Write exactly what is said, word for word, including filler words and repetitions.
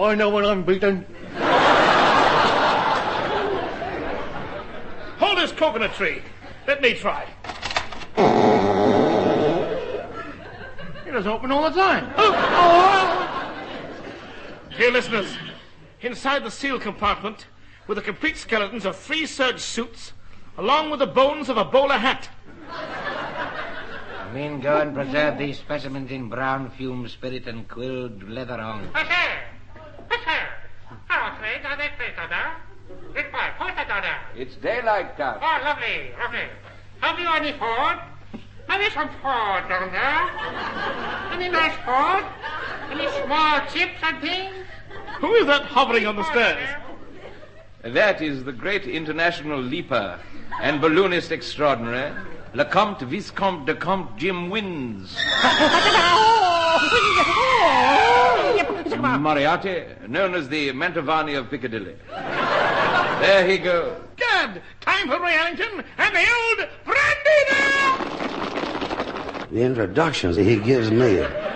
I know when I'm beaten. Hold this coconut tree. Let me try. It is open all the time. Dear listeners, inside the seal compartment were the complete skeletons of three serge suits, along with the bones of a bowler hat. Men, go and preserve these specimens in brown fume spirit and quilled leather on. It's daylight, Count. Oh, lovely, lovely. Have you any food? Maybe some food down there. Any nice food? Any small chips and things? Who is that hovering on the stairs? That is the great international leaper and balloonist extraordinary, Lecomte Viscomte de Comte Jim Wins. Moriarty, known as the Mantovani of Piccadilly. There he goes. Gad, time for Rayallington and the old brandy there! The introductions he gives me